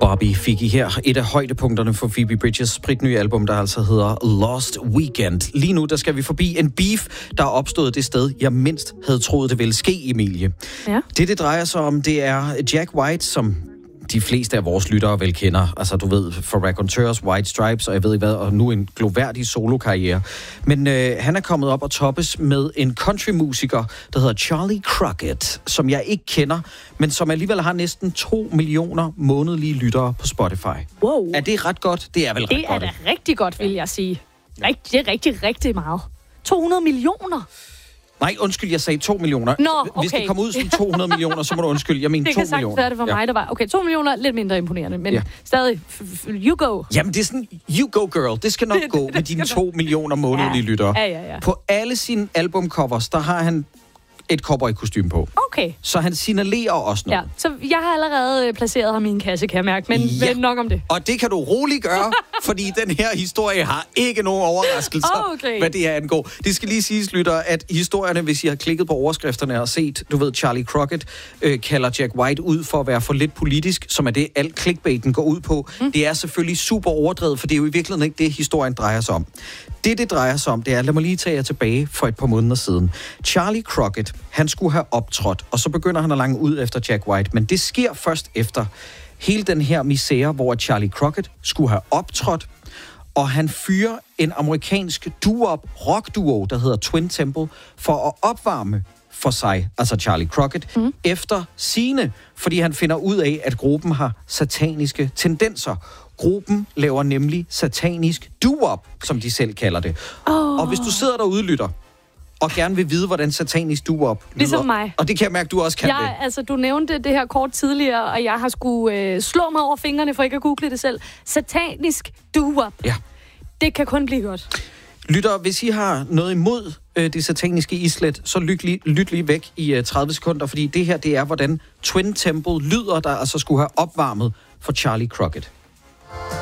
Barbie fik I her et af højdepunkterne for Phoebe Bridgers spritnye album, der altså hedder Lost Weekend. Lige nu, der skal vi forbi en beef, der er opstået det sted, jeg mindst havde troet, det ville ske, Emilie. Ja. Det drejer sig om, det er Jack White, som de fleste af vores lyttere vel kender. Altså, du ved, for Raconteurs, White Stripes, og jeg ved ikke hvad, og nu en gloværdig solokarriere. Men han er kommet op og toppes med en countrymusiker, der hedder Charlie Crockett, som jeg ikke kender, men som alligevel har næsten 2 millioner månedlige lyttere på Spotify. Wow. Er det ret godt? Det er vel ret godt. Det er da rigtig godt, vil jeg sige. Det er rigtig, rigtig meget. 200 millioner? Nej, undskyld, jeg sagde 2 millioner. Nå, okay. Hvis det kommer ud som 200 millioner, så må du undskylde. Jeg mener 2 millioner. Det kan sagtens være, det var mig, der var. Okay, 2 millioner, lidt mindre imponerende, men stadig, you go. Jamen, det er sådan, you go girl. Det skal nok gå med dine 2 millioner månedlige lyttere. Ja. På alle sine albumcovers, der har han et cowboy-kostume på. Okay. Så han signalerer også noget. Ja, så jeg har allerede placeret ham i en kasse, kan jeg mærke, men nok om det. Og det kan du roligt gøre, fordi den her historie har ikke nogen overraskelser, hvad det her angår. Det skal lige siges, lytter, at historierne, hvis I har klikket på overskrifterne og set, du ved, Charlie Crockett kalder Jack White ud for at være for lidt politisk, som er det, alt clickbaiten går ud på. Det er selvfølgelig super overdrevet, for det er jo i virkeligheden ikke det, historien drejer sig om. Det drejer sig om, det er, lad mig lige tage jer tilbage for et par måneder siden. Charlie Crockett, han skulle have optrådt, og så begynder han at lange ud efter Jack White, men det sker først efter hele den her misære, hvor Charlie Crockett skulle have optrådt, og han fyrer en amerikansk rock-duo, der hedder Twin Temple, for at opvarme for sig, altså Charlie Crockett, efter sine, fordi han finder ud af, at gruppen har sataniske tendenser. Gruppen laver nemlig satanisk doo-wop, som de selv kalder det. Og hvis du sidder derude, lytter, og gerne vil vide, hvordan satanisk doo-wop lyder. Ligesom mig. Og det kan jeg mærke, du også kan det. Altså, du nævnte det her kort tidligere, og jeg har skulle slå mig over fingrene, for ikke at google det selv. Satanisk doo-wop. Ja. Det kan kun blive godt. Lytter, hvis I har noget imod det sataniske islet, så lyt lige væk i 30 sekunder, fordi det her, det er, hvordan Twin Temple lyder, der altså skulle have opvarmet for Charlie Crockett.